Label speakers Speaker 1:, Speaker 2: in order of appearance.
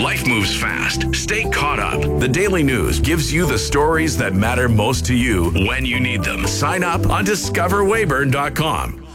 Speaker 1: Life moves fast. Stay caught up. The Daily News gives you the stories that matter most to you when you need them. Sign up on discoverweyburn.com.